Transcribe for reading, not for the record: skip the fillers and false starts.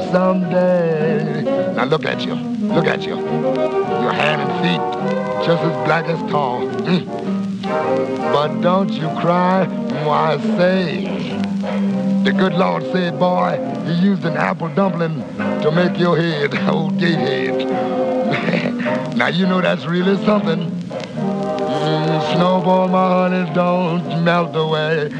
someday. Now look at you. Look at you. Your hand and feet just as black as tar. But don't you cry, why say. The good Lord said, boy, he used an apple dumpling to make your head, old gatehead. Now you know that's really something. Snowball, my honey, don't melt away.